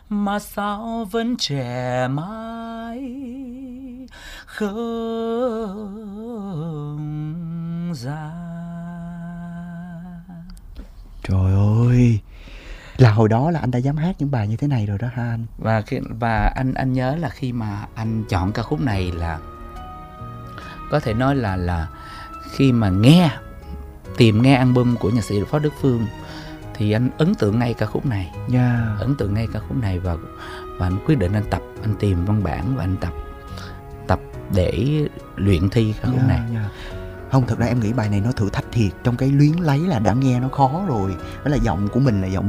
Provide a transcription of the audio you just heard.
mà sao vẫn trẻ mãi không già. Trời ơi, là hồi đó là anh đã dám hát những bài như thế này rồi đó ha anh. Và anh nhớ là khi mà anh chọn ca khúc này là có thể nói là khi mà tìm nghe album của nhạc sĩ Phó Đức Phương thì anh ấn tượng ngay ca khúc này. Ấn tượng ngay ca khúc này và anh quyết định anh tìm văn bản và anh tập để luyện thi ca khúc này. Không, thật ra em nghĩ bài này nó thử thách thiệt. Trong cái luyến lấy là đã nghe nó khó rồi. Đó là giọng của mình là giọng